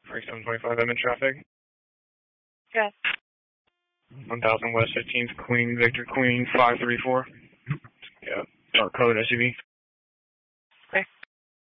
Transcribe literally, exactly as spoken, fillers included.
forty-seven twenty-five, I'm in traffic. Yes. one thousand West fifteenth, Queen, Victor, Queen, five three four. Yeah, dark code S U V.